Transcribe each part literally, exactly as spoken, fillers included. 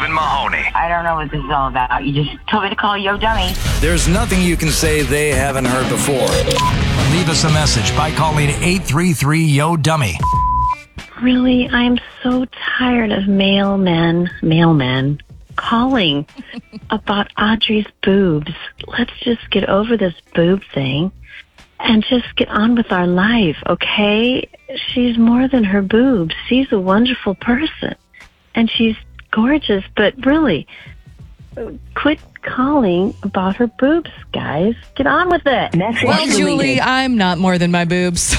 and Mahoney. I don't know what this is all about. You just told me to call Yo Dummy. There's nothing you can say they haven't heard before. Leave us a message by calling eight three three, Y O Dummy. Really, I'm so tired of mailmen, mailmen calling about Audrey's boobs. Let's just get over this boob thing and just get on with our life, okay? She's more than her boobs. She's a wonderful person, and she's gorgeous, but really, quit calling about her boobs, guys. Get on with it. Message Well, deleted. Julie, I'm not more than my boobs.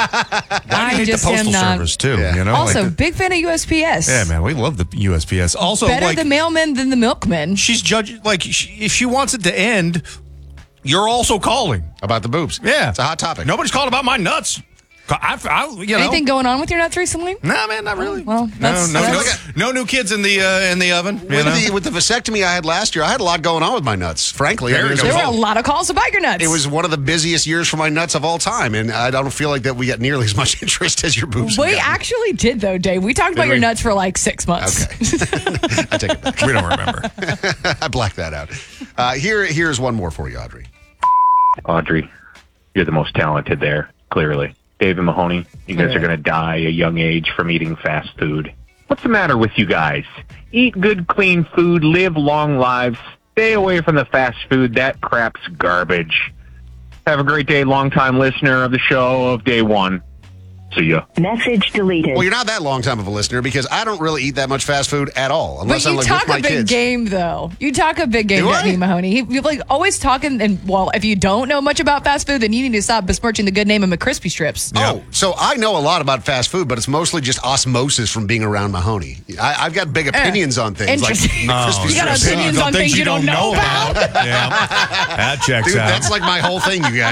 I hate just the am postal not. service too. Yeah. You know, Also, like the- big fan of U S P S. yeah, man, we love the U S P S. Also, Better like the mailman than the milkman. she's judging. Like she, if she wants it to end, you're also calling. About the boobs. Yeah, It's a hot topic. Nobody's calling about my nuts. I, I, you know, Anything going on with your nuts recently? Nah, man, not really. Well, no, that's- no, that's- no, no new kids in the uh, in the oven. You With know? the, with the vasectomy I had last year, I had a lot going on with my nuts, frankly. Very I mean, it good. was- There were a lot of calls about your nuts. It was one of the busiest years for my nuts of all time, and I don't feel like that we got nearly as much interest as your boobs. have We gotten. actually did, though, Dave. We talked about we? your nuts for like six months. Okay. I take it back. we don't remember. I blacked that out. Uh, here, here's one more for you, Audrey. Audrey, you're the most talented there, clearly. Dave and Mahoney, you guys are going to die a young age from eating fast food. What's the matter with you guys? Eat good, clean food, live long lives, stay away from the fast food. That crap's garbage. Have a great day, longtime listener of the show of day one. See ya. Message deleted. Well, you're not that long time of a listener because I don't really eat that much fast food at all, unless But I'm you like talk with my a big kids. game, though. You talk a big game, Do don't I? you, Mahoney? He- You're like always talking, and well, if you don't know much about fast food, then you need to stop besmirching the good name of McCrispy strips. Oh, so I know a lot about fast food, but it's mostly just osmosis from being around Mahoney. I, I've got big opinions on things. Like Interesting. McCrispy You got strips. opinions on things you don't know about? Yeah, that checks Dude, out. that's like my whole thing, you guys.